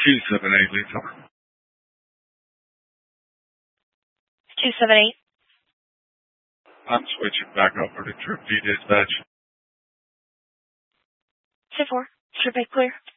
278 leads over. 278. I'm switching back over to Trip V dispatch. 2-4. Trip A clear.